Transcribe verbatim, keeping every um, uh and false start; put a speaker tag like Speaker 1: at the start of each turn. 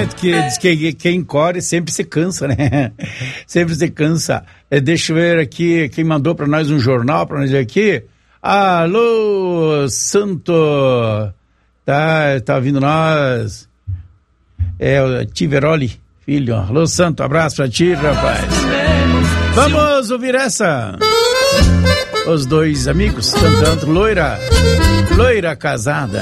Speaker 1: que diz que quem corre sempre se cansa, né? Sempre se cansa. É, deixa eu ver aqui, quem mandou pra nós um jornal, pra nós aqui. Alô, Santo! Tá, tá ouvindo nós? É o Tiveroli, filho. Alô, Santo, abraço pra ti, rapaz. Vamos ouvir essa. Os dois amigos cantando Loira, Loira Casada.